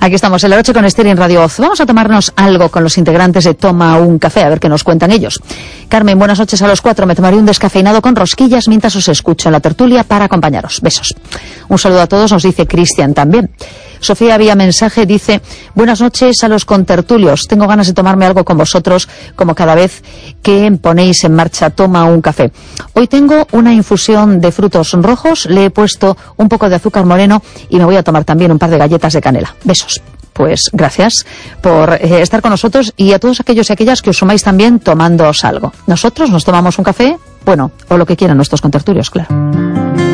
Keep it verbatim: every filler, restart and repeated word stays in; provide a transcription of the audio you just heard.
Aquí estamos, en la noche con Esther en Radio Oz. Vamos a tomarnos algo con los integrantes de Toma un Café, a ver qué nos cuentan ellos. Carmen, buenas noches a los cuatro. Me tomaré un descafeinado con rosquillas mientras os escucho en la tertulia para acompañaros. Besos. Un saludo a todos, nos dice Cristian también. Sofía vía mensaje dice, buenas noches a los contertulios. Tengo ganas de tomarme algo con vosotros, como cada vez que ponéis en marcha Toma un Café. Hoy tengo una infusión de frutos rojos, le he puesto un poco de azúcar moreno y me voy a tomar también un par de galletas de canela. Besos. Pues gracias por eh, estar con nosotros y a todos aquellos y aquellas que os sumáis también tomándoos algo. Nosotros nos tomamos un café, bueno, o lo que quieran nuestros contertulios, claro.